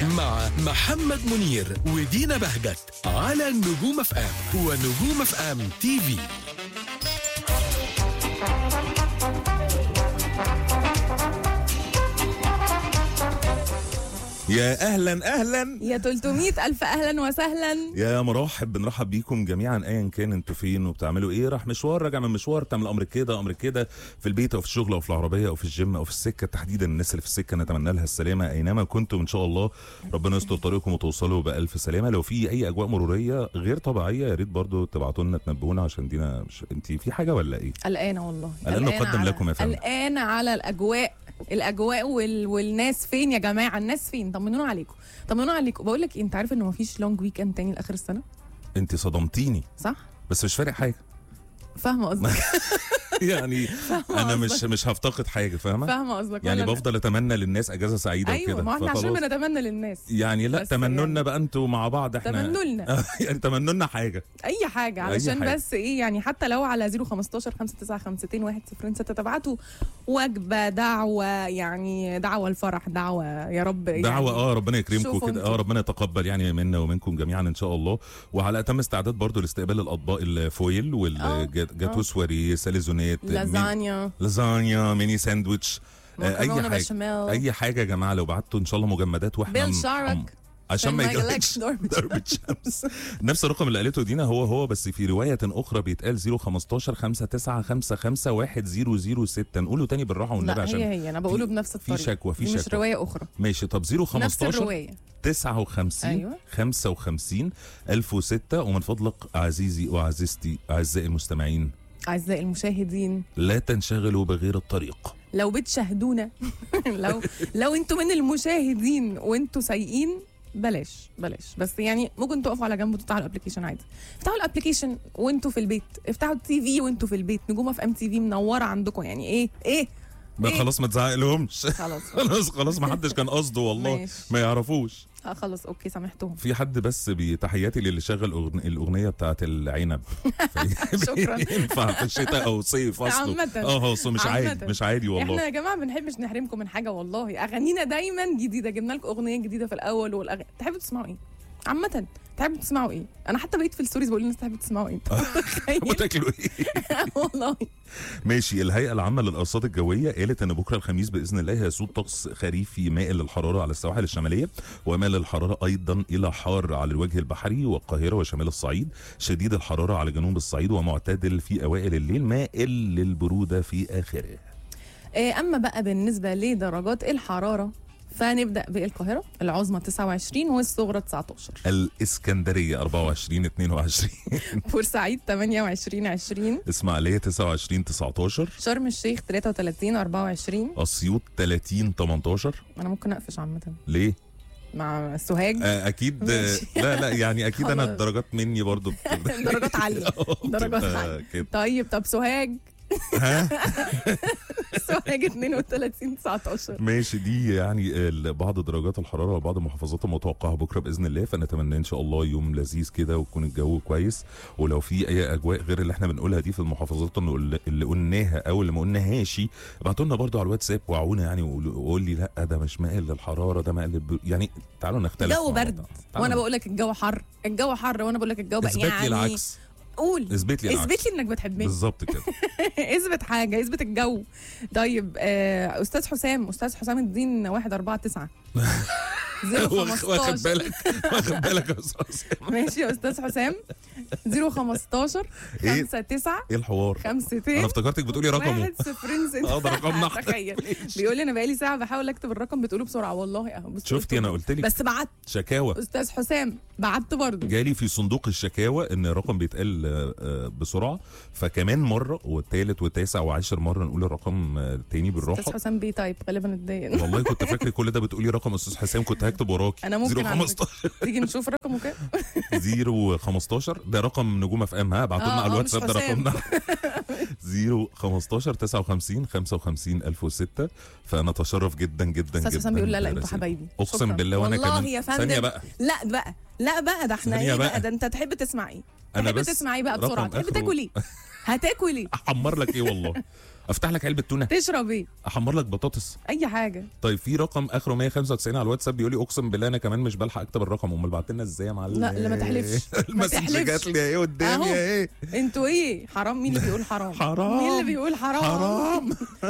مع محمد منير ودينا بهجت على نجوم اف ام ونجوم اف ام تي في. يا اهلا يا 300 الف اهلا وسهلا يا مرحب، بنرحب بيكم جميعا ايا كان انتوا فين وبتعملوا ايه. راح مشوار، راجع من مشوار، تعمل امر كده في البيت او في الشغل او في العربيه او في الجيم او في السكه. تحديدا الناس اللي في السكه نتمنى لها السلامه اينما كنتم ان شاء الله. ربنا يستر طريقكم وتوصلوا بالف سلامه. لو في اي اجواء مروريه غير طبيعيه يا ريت برضو تبعتوا لنا تنبهونا، عشان دينا مش انت في حاجه ولا ايه؟ قلقانه والله، قلقانه نقدم لكم يا فندم. قلقانه على الاجواء والناس فين يا جماعه؟ الناس فين؟ طمنونا عليكم. بقول لك انت عارف انه مفيش لونج ويك اند تاني لاخر السنه؟ انت صدمتيني صح، بس مش فارق حاجه. فاهمه قصدك يعني انا مش هفتقد حاجه، فاهمه قصدك يعني بفضل اتمنى للناس اجازه سعيده أيوة، وكده. ايوه، ما احنا عشان بنتمنى للناس يعني لا تمنوا لنا بقى انتوا مع بعض، احنا تمنوا لنا يعني تمنوا لنا حاجه، اي حاجه علشان حاجة. بس ايه يعني، حتى لو على 015 595 106 تبعتوا وجبه، دعوه، يعني دعوه الفرح، دعوه يا رب يعني دعوه ربنا يكرمكم كده، انتوا. ربنا يتقبل يعني منا ومنكم جميعا ان شاء الله. وعلى اتم استعداد برضو لاستقبال الاطباق الفويل والجاتو سواري، ساليزونات، لازانيا، ميني ساندويتش، اي حاجه بشاميل. اي حاجه يا جماعه. لو بعتوا ان شاء الله مجمدات واحنا بيل شعرك عشان ما يجيلكش ضربة شمس. نفس الرقم اللي قالته دينا هو بس في رواية أخرى بيتقال 015 5955 1006. نقوله تاني بالراحة والنبي، لا عشان هي أنا بقوله بنفس الطريقة. في شكوى مش رواية أخرى. ماشي، طب 015 نفس الرواية 59 أيوة. 55 1006. ومن فضلك عزيزي وعزيزتي أعزائي المستمعين، أعزائي المشاهدين، لا تنشغلوا بغير الطريق. لو بتشاهدونا لو انتوا من المشاهدين وانتوا سايقين بلاش بس يعني ممكن تقفوا على جنب وتفتحوا الابلكيشن عادي. افتحوا الابلكيشن وانتوا في البيت، افتحوا التي في وانتوا في البيت. نجوم اف ام تي في منوره عندكم، يعني ايه بقى خلاص ما تزعقلهمش. خلاص ما حدش كان قصده والله. ماشي. ما يعرفوش. خلاص اوكي سامحتهم. في حد بس بتحياتي للي شغل الاغنيه بتاعت العنب. شكرا. ينفع في الشتاء او صيف اصله. اصله مش عادي والله. احنا يا جماعه ما بنحبش نحرمكم من حاجه والله. اغانينا دايما جديده، جبنا لكم اغنيه جديده في الاول والاغاني. تحبوا تسمعوا ايه عامه؟ تحبوا تسمعوا ايه؟ انا حتى بقيت في الستوريز بقول للناس تحبوا تسمعوا ايه. بتاكلوا ايه؟ والله. ماشي. الهيئه العامه للارصاد الجويه قالت ان بكره الخميس باذن الله هيسود طقس خريفي مائل للحراره على السواحل الشماليه، ومائل للحراره ايضا الى حار على الوجه البحري والقاهره وشمال الصعيد، شديد الحراره على جنوب الصعيد، ومعتدل في اوائل الليل، مائل للبروده في اخره. اما بقى بالنسبه لدرجات الحراره، فنبدأ بالقاهرة العظمى 29 والصغرى 19. الإسكندرية 24 22. بورسعيد 28 20. إسماعيلية 29 19. شرم الشيخ 33 24. أسيوط 30 18. أنا ممكن أقفش عامة. ليه؟ مع سوهاج اكيد. لا يعني اكيد انا الدرجات مني برضو درجات عاليه. درجات عاليه. طب سوهاج سوهاج 32 19. ماشي. دي يعني بعض درجات الحراره وبعض المحافظات المتوقعه بكره باذن الله، فنتمنى ان شاء الله يوم لذيذ كده ويكون الجو كويس. ولو في اي اجواء غير اللي احنا بنقولها دي في المحافظات اللي قلناها او اللي ما قلناهاش، ابعتوا لنا برضو على الواتساب وعونا يعني، وقول لي لا ده مش مائل للحراره، ده مائل يعني تعالوا نختلف. الجو برد وانا بقول لك الجو حر، وانا بقول لك الجو بقى يعني. اثبت لي العكس. قول اثبت لي انك بتحبني بالظبط كده. اثبت حاجه، اثبت الجو. طيب استاذ حسام الدين 149 واخد بالك يا استاذ. ماشي يا استاذ حسام 015 59 ايه الحوار 52. انا افتكرتك بتقولي رقمه. 106. ده رقمنا. تخيل بيقول لي انا بقالي ساعه بحاول اكتب الرقم بتقوله بسرعه والله اهو. شفتي انا قلت لك بس بعت شكاوى. استاذ حسام بعت برضه، جالي في صندوق الشكاوى ان الرقم بيتقال بسرعه، فكمان مره والثالث والتاسع وعاشر مره نقول الرقم تاني بالراحه. استاذ حسام طيب غالبا اتضايق والله كنت فاكر كل ده بتقولي رقم استاذ حسام، كنت هكتب وراكي. انا ممكن 015 تيجي نشوف رقمه كام. 015 ده رقم نجوم اف ام. ابعتوا لنا على الواتساب ده رقمنا 015 59 55 1006. فانا اتشرف جدا جدا استاذ جدا. حسام بيقول لا انتوا حبايبي اقسم بالله. وانا كمان والله يا فندم. ثانيه بقى. لا بقى ده احنا ايه بقى؟ ده انت تحب تسمع ايه؟ انا تحب تسمع ايه بقى بسرعه؟ تحب تاكل ايه؟ هتاكل ايه؟ احمر لك ايه والله. افتح لك علبه تونه، تشرب ايه؟ احمر لك بطاطس. اي حاجه. طيب في رقم اخره 195 على الواتساب بيقول لي اقسم بالله انا كمان مش بلحق اكتب الرقم. امال بعت لنا ازاي يا معلم؟ لا ما تحلفش. المسج جات لي ايه قدامي ايه؟ انتوا ايه حرام؟ مين اللي بيقول حرام؟ حرام. مين اللي بيقول حرام؟ حرام.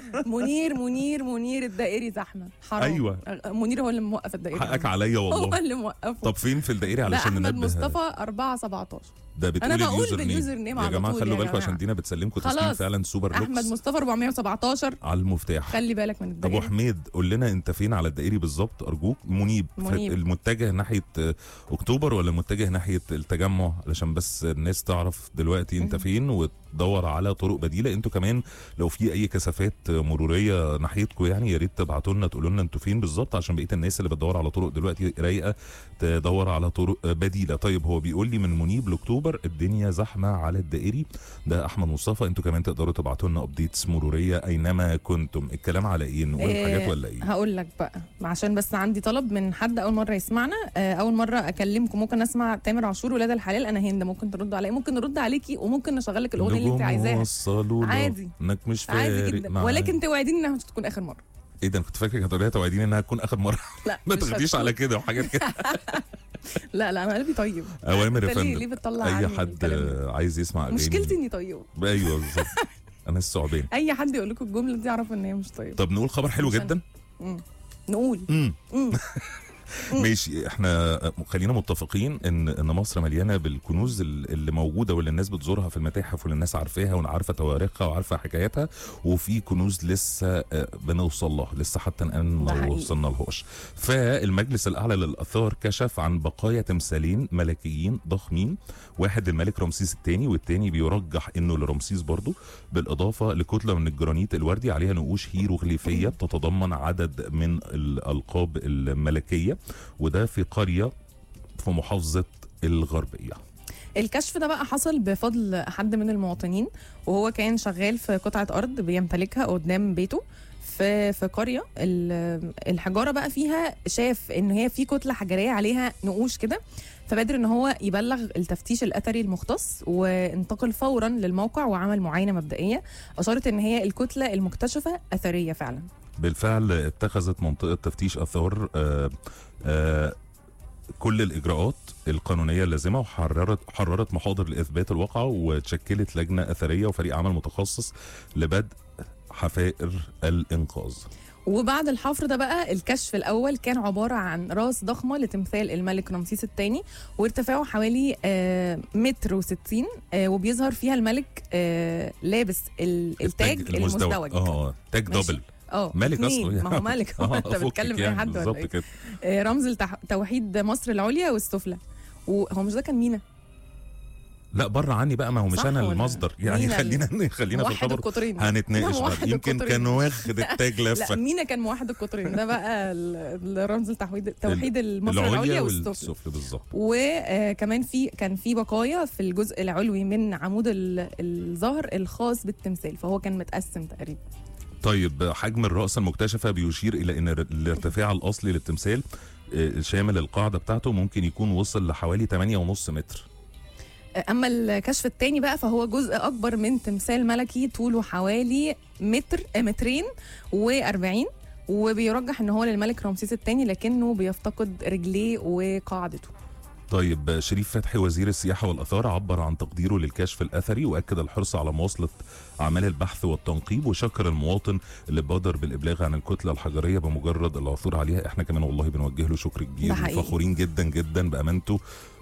منير الدائري زحمه حرام. أيوة. منير هو اللي موقف الدائري. حقك عليا هو والله. اللي موقفه. طب فين في الدائري علشان احمد ننبه؟ مصطفى 417. ده بتقول أنا بقول اليوزر باليوزر نيم نيم يا على جماعه طول خلوا يا بالكم جماعة. عشان دينا بتسلمكم تسليم خلاص. فعلا سوبر لوكس. احمد مصطفى 417 على المفتاح. خلي بالك من الدائري. ابو حميد قول لنا انت فين على الدائري بالظبط ارجوك. منيب. المتجه ناحيه اكتوبر ولا متجه ناحيه التجمع؟ علشان بس الناس تعرف دلوقتي انت فين وتدور على طرق بديله. انتوا كمان لو في اي كثافات مروريه ناحيتكم يعني يا ريت تبعتوا لنا تقولوا لنا انتوا فين بالظبط، عشان بقيه الناس اللي بتدور على طرق دلوقتي رايقه تدور على طرق بديله. طيب هو بيقول لي من منيب لاكتوبر الدنيا زحمه على الدائري. ده احمد مصطفى. انتوا كمان تقدروا تبعتوا لنا ابديتس مروريه اينما كنتم. الكلام على ايه؟ نقول حاجات ولا ايه؟ هقول لك بقى عشان بس عندي طلب من حد اول مره يسمعنا. اول مره اكلمكم. ممكن اسمع تامر عاشور ولاد الحلال انا هند. ممكن ترد عليا، ممكن نرد عليكي، وممكن نشغل لك الاغنيه اللي انت عايزاها عادي انك مش عادي فارق جدا. ولكن توعديني انها مش تكون اخر مره. ايه ده؟ انا كنت فاكرك هتقولي توعديني انها تكون اخر مره. لا ما تاخديش على كده وحاجات كده. لا انا قلبي طيب. اوامر يا فندم. ليه بتطلع اي حد عايز يسمع اغاني. مشكلتي اني طيبه. ايوه بالظبط. انا الثعبان. اي حد يقول لكم الجمله دي اعرفوا ان هي مش طيبه. طب نقول خبر حلو جدا. نقول ماشي. احنا خلينا متفقين ان مصر مليانه بالكنوز اللي موجوده واللي الناس بتزورها في المتاحف واللي الناس عارفاها وعارفه تواريخها وعارفه حكاياتها، وفي كنوز لسه بنوصل لها لسه حتى الان ما وصلنا لهاش. فالمجلس الاعلى للاثار كشف عن بقايا تمثالين ملكيين ضخمين، واحد للملك رمسيس الثاني والثاني بيرجح انه لرمسيس برضه، بالاضافه لكتله من الجرانيت الوردي عليها نقوش هيروغليفيه بتتضمن عدد من الالقاب الملكيه، وده في قريه في محافظه الغربيه. الكشف ده بقى حصل بفضل حد من المواطنين، وهو كان شغال في قطعه ارض بيمتلكها قدام بيته في قريه. الحجاره بقى فيها شاف ان هي في كتله حجريه عليها نقوش كده، فبادر ان هو يبلغ التفتيش الاثري المختص وانتقل فورا للموقع وعمل معاينه مبدئيه اشارت ان هي الكتله المكتشفه اثريه فعلا. بالفعل اتخذت منطقه تفتيش اثار كل الاجراءات القانونيه اللازمه، وحررت محاضر لاثبات الواقعه، وتشكلت لجنه اثريه وفريق عمل متخصص لبدء حفائر الانقاذ. وبعد الحفر ده بقى الكشف الأول كان عبارة عن راس ضخمة لتمثال الملك رمسيس الثاني، وارتفاعه حوالي 1.60 متر، وبيظهر فيها الملك لابس التاج المزدوج. تاج دبل. ملك اصلا. ما هو ملك. انت بتتكلم اي حد ولا ايه؟ رمز توحيد مصر العليا والسفلى. وهو مش ده كان مينا؟ لا بره عني بقى، ما هو مش انا المصدر يعني. خلينا في الخبر هنتناقش بقى. يمكن كان واخد التاج لفه. لا مينا كان موحد القطرين. ده بقى الرمز توحيد المصر العليا والسفلى بالظبط. وكمان كان في بقايا في الجزء العلوي من عمود الظهر الخاص بالتمثال، فهو كان متقسم تقريبا. طيب حجم الرأس المكتشفة بيشير إلى أن الارتفاع الأصلي للتمثال شامل القاعدة بتاعته ممكن يكون وصل لحوالي 8.5 متر. أما الكشف الثاني بقى فهو جزء أكبر من تمثال ملكي طوله حوالي مترين و40، وبيرجح أنه هو للملك رمسيس الثاني لكنه بيفتقد رجليه وقاعدته. طيب شريف فتحي وزير السياحة والأثار عبر عن تقديره للكشف الأثري، وأكد الحرص على مواصلة أعمال البحث والتنقيب، وشكر المواطن اللي بادر بالإبلاغ عن الكتلة الحجرية بمجرد العثور عليها. احنا كمان والله بنوجه له شكر كبير، فخورين جدا جدا بأمانته،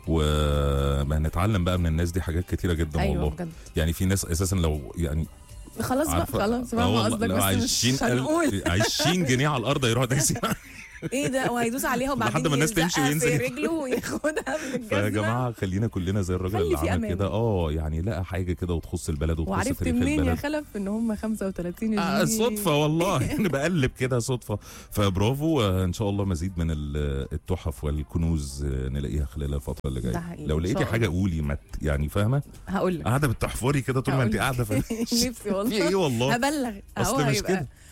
وهنتعلم بقى من الناس دي حاجات كتيرة جدا. أيوة والله بجد. يعني في ناس أساسا لو يعني خلاص بقى خلاص ما قصدك، بس مش هنقول 20 جنيه على الأرض يروح دايسين ايه ده، وهيدوس عليها وبعدين لحد ما الناس تمشي وينزل في رجله وياخدها من الجزمه. فيا جماعه خلينا كلنا زي الراجل اللي عمل كده. يعني لقى حاجه كده وتخص البلد وتخص تاريخ البلد. وعرفت منين يا خلف ان هم 35 جنيه؟ صدفه والله. انا بقلب كده صدفه. فبرافو. ان شاء الله مزيد من التحف والكنوز نلاقيها خلال الفتره اللي جايه. لو لقيتي حاجه قولي، يعني فاهمه هقول لك. قاعده بتحفري كده طول ما انت قاعده. نفسي والله. في ايه والله؟ هبلغ اصل مش كده.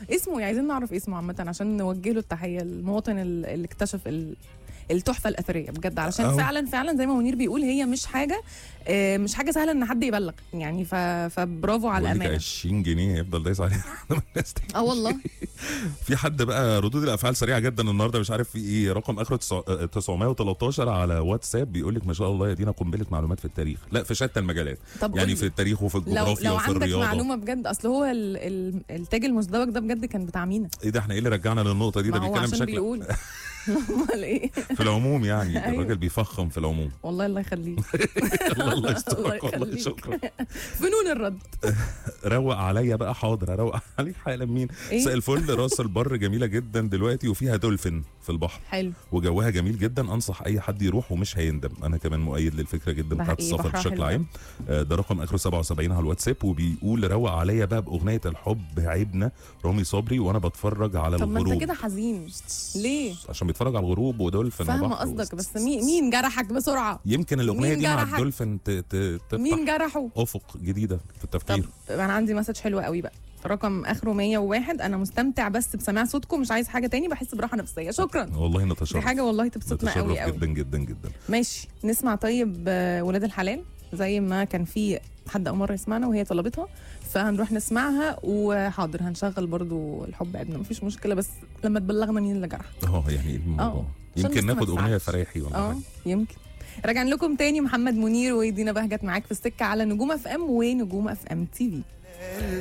اسمه إيه؟ عايزين نعرف اسمه عامه عشان نوجه له التحيه، المواطن اللي اكتشف التحفه الاثريه بجد، علشان أهو. فعلا زي ما منير بيقول هي مش حاجه سهله ان حد يبلغ يعني، فبرافو على بقول لك الامانه. 20 جنيه يفضل دايس عليه الناس دي. والله في حد بقى ردود الافعال سريعه جدا النهارده، مش عارف في ايه، رقم اخره 913 على واتساب بيقول لك ما شاء الله يا دينا قنبله معلومات في التاريخ، لا في شتى المجالات طب يعني قولي. في التاريخ وفي الجغرافيا لو وفي عندك الرياضه. معلومه بجد، اصل هو التاج المزدوج ده بجد كان بتاع مينا. ايه ده، احنا ايه اللي رجعنا للنقطه دي؟ ده ما هو بيتكلم عشان بشكل بيقول امال ايه. في العموم يعني. أيوة. الراجل بيفخم في العموم. والله الله يخليه. الله الله يسترك والله. يخليك. شكرا. فنون الرد. روق عليا بقى، حاضر اروق عليك حالا. مين؟ إيه؟ مساء الفل، راس البر جميله جدا دلوقتي وفيها دولفين في البحر حلو. وجوها جميل جدا، انصح اي حد يروح ومش هيندم. انا كمان مؤيد للفكره جدا ده بتاعت حقيقي، السفر بحرها بشكل حلو. عام. ده رقم اخره 77 على الواتساب، وبيقول روق عليا بقى باغنيه الحب عيبنا رامي صبري وانا بتفرج على طب ما انت الغروب. كده حزين ليه؟ عشان بيتفرج على الغروب ودولفين فاهمه وبحر قصدك، بس مين جرحك بسرعه؟ يمكن الاغنيه مين دي مع جرحك؟ الدولفين مين تفتح جرحه؟ افق جديده في التفكير. طب انا عندي مسج حلوه قوي بقى، رقم اخره 101. انا مستمتع بس بسماع صوتكم، مش عايز حاجه تاني، بحس براحه نفسيه. شكرا. والله دي نتشرف. حاجه والله تبسطنا نتشرف قوي قوي. جدا جدا جدا. ماشي، نسمع طيب ولاد الحلال زي ما كان في حد اول مره يسمعنا وهي طلبتها، فهنروح نسمعها. وحاضر هنشغل برضو الحب عيبنا، مفيش مشكله، بس لما تبلغنا مين اللي جرح. يعني الموضوع عشان يمكن بس ما ناخد اغنيه تزعلش. فريحي ولا حاجه. يمكن. راجعين لكم تاني، محمد منير ودينا بهجت معاك في السكه على نجوم اف ام ونجوم اف ام تي في.